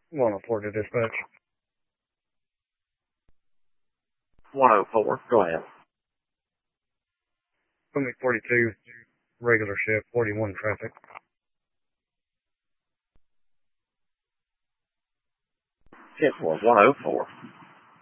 104 to dispatch. 104, go ahead. Put me 42, regular shift, 41 traffic. 10-4, 104.